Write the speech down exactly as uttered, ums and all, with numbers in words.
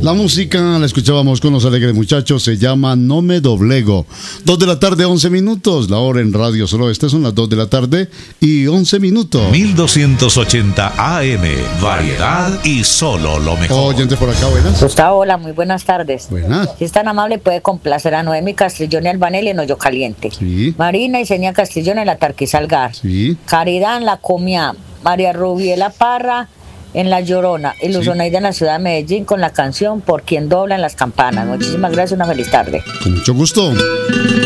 La música la escuchábamos con los alegres muchachos, se llama No Me Doblego. Dos de la tarde, once minutos, la hora en Radio Solo. Estas son las dos de la tarde y once minutos. mil doscientos ochenta A M, variedad y solo lo mejor. Oyente por acá, buenas. Gustavo, hola, muy buenas tardes. Buenas. Si es tan amable, puede complacer a Noemi Castrillón y Albanelli en Hoyo Caliente. Sí. Marina y Seña Castrillón en la Tarquizalgar. Sí. Caridad en la Comia. María Rubiela Parra en La Llorona. Y Luzonaida en la ciudad de Medellín con la canción Por quien doblan las campanas. Muchísimas gracias, una feliz tarde. Con mucho gusto.